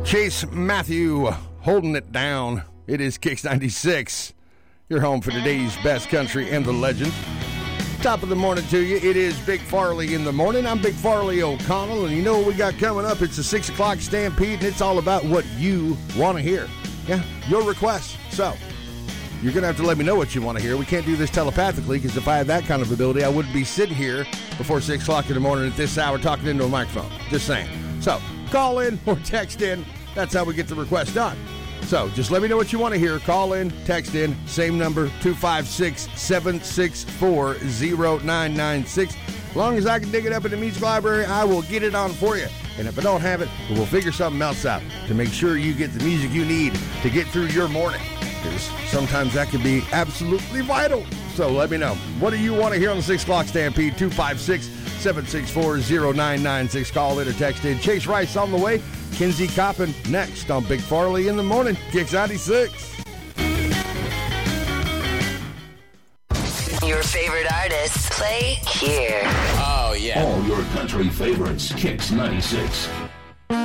Chase Matthew holding it down. It is Kicks 96. Your home for today's best country and the legend. Top of the morning to you. It is Big Farley in the morning. I'm Big Farley O'Connell, and you know what we got coming up? It's the 6 o'clock Stampede, and it's all about what you want to hear. Yeah, your requests. So, you're going to have to let me know what you want to hear. We can't do this telepathically, because if I had that kind of ability, I wouldn't be sitting here before 6 o'clock in the morning at this hour talking into a microphone. Just saying. So, call in or text in. That's how we get the request done. So, just let me know what you want to hear. Call in, text in, same number, 256-764-0996. As long as I can dig it up in the music library, I will get it on for you. And if I don't have it, we'll figure something else out to make sure you get the music you need to get through your morning. Because sometimes that can be absolutely vital. So let me know. What do you want to hear on the 6 o'clock Stampede? 256-764-0996. Call in or text in. Chase Rice on the way. Kinsey Coppin next on Big Farley in the morning. Kicks 96. Your favorite artists play here. Oh, yeah. All your country favorites. Kicks 96.